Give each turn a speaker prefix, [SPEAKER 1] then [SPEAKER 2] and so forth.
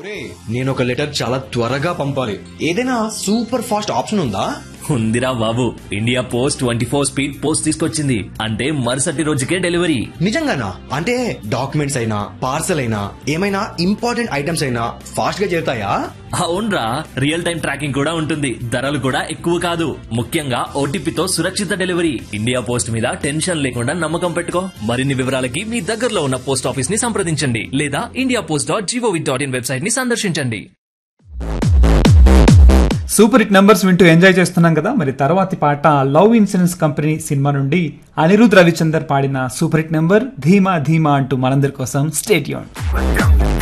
[SPEAKER 1] ఒరే నేను ఒక లెటర్ చాలా త్వరగా పంపాలి, ఏదైనా సూపర్ ఫాస్ట్ ఆప్షన్ ఉందా?
[SPEAKER 2] ఉందిరా బాబు, ఇండియా పోస్ట్ 24 స్పీడ్ పోస్ట్ తీసుకొచ్చింది. అంటే మరుసటి రోజుకే డెలివరీ.
[SPEAKER 1] నిజంగానా? అంటే డాక్యుమెంట్స్ అయినా పార్సల్ అయినా ఏమైనా ఇంపార్టెంట్ ఐటమ్స్ అయినా ఫాస్ట్ గా చేరుతాయా?
[SPEAKER 2] అవునరా, రియల్ టైం ట్రాకింగ్ కూడా ఉంటుంది. ధరలు కూడా ఎక్కువ కాదు. ముఖ్యంగా ఓటీపీతో సురక్షిత డెలివరీ. ఇండియా పోస్ట్ మీద టెన్షన్ లేకుండా నమ్మకం పెట్టుకో. మరిన్ని వివరాలకి మీ దగ్గరలో ఉన్న పోస్ట్ ఆఫీస్ ని సంప్రదించండి లేదా indiapost.gov.in వెబ్సైట్ ని సందర్శించండి.
[SPEAKER 3] సూపర్ హిట్ నంబర్స్ వింటూ ఎంజాయ్ చేస్తున్నాం కదా. మరి తర్వాతి పాట లవ్ ఇన్సూరెన్స్ కంపెనీ సినిమా నుండి అనిరుద్ రవిచందర్ పాడిన సూపర్ హిట్ నెంబర్ ధీమా ధీమా అంటూ మనందరి కోసం స్టే ట్యూన్డ్.